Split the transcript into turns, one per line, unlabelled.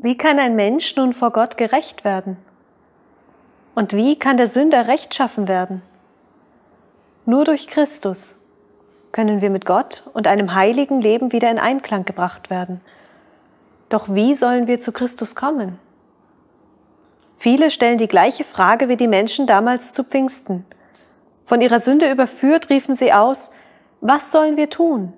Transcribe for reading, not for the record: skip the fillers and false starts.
Wie kann ein Mensch nun vor Gott gerecht werden? Und wie kann der Sünder rechtschaffen werden? Nur durch Christus können wir mit Gott und einem heiligen Leben wieder in Einklang gebracht werden. Doch wie sollen wir zu Christus kommen? Viele stellen die gleiche Frage wie die Menschen damals zu Pfingsten. Von ihrer Sünde überführt, riefen sie aus: Was sollen wir tun?